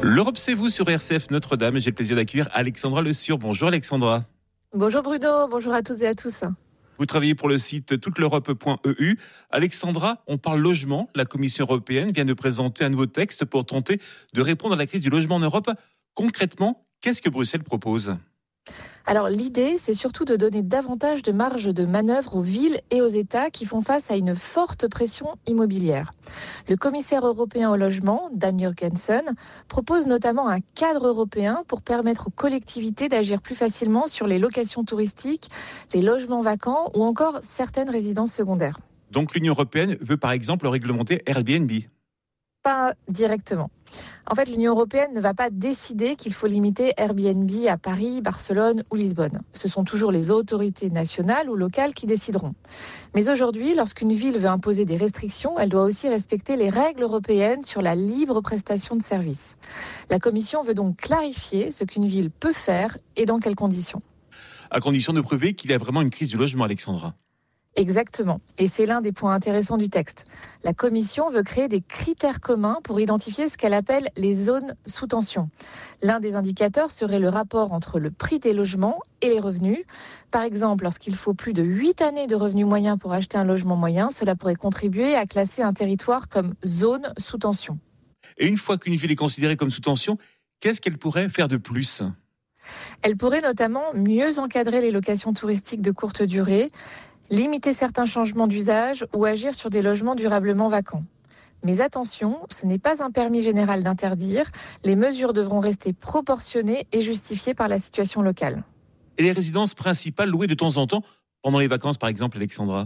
L'Europe, c'est vous sur RCF Notre-Dame. J'ai le plaisir d'accueillir Alexandra Le Sur. Bonjour Alexandra. Bonjour Bruno, bonjour à toutes et à tous. Vous travaillez pour le site touteleurope.eu. Alexandra, on parle logement. La Commission européenne vient de présenter un nouveau texte pour tenter de répondre à la crise du logement en Europe. Concrètement, qu'est-ce que Bruxelles propose ? Alors l'idée, c'est surtout de donner davantage de marge de manœuvre aux villes et aux États qui font face à une forte pression immobilière. Le commissaire européen au logement, Dan Jurgensen, propose notamment un cadre européen pour permettre aux collectivités d'agir plus facilement sur les locations touristiques, les logements vacants ou encore certaines résidences secondaires. Donc l'Union européenne veut par exemple réglementer Airbnb. Pas directement. En fait, l'Union européenne ne va pas décider qu'il faut limiter Airbnb à Paris, Barcelone ou Lisbonne. Ce sont toujours les autorités nationales ou locales qui décideront. Mais aujourd'hui, lorsqu'une ville veut imposer des restrictions, elle doit aussi respecter les règles européennes sur la libre prestation de services. La Commission veut donc clarifier ce qu'une ville peut faire et dans quelles conditions. À condition de prouver qu'il y a vraiment une crise du logement, Alexandra. Exactement. Et c'est l'un des points intéressants du texte. La Commission veut créer des critères communs pour identifier ce qu'elle appelle les zones sous tension. L'un des indicateurs serait le rapport entre le prix des logements et les revenus. Par exemple, lorsqu'il faut plus de 8 années de revenus moyens pour acheter un logement moyen, cela pourrait contribuer à classer un territoire comme zone sous tension. Et une fois qu'une ville est considérée comme sous tension, qu'est-ce qu'elle pourrait faire de plus ? Elle pourrait notamment mieux encadrer les locations touristiques de courte durée, limiter certains changements d'usage ou agir sur des logements durablement vacants. Mais attention, ce n'est pas un permis général d'interdire. Les mesures devront rester proportionnées et justifiées par la situation locale. Et les résidences principales louées de temps en temps, pendant les vacances par exemple, Alexandra ?